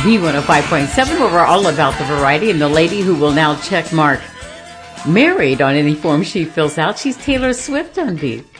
B105.7, where we're all about the variety. And the lady who will now check mark married on any form she fills out, she's Taylor Swift on Beat.